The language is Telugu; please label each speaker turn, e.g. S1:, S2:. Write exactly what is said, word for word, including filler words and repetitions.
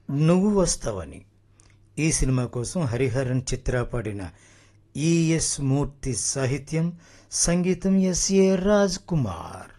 S1: నువ్వు వస్తావని. ఈ సినిమా కోసం హరిహరన్ చిత్ర పాడిన ఈఎస్ మూర్తి సాహిత్యం, సంగీతం ఎస్ఏ రాజ్ కుమార్.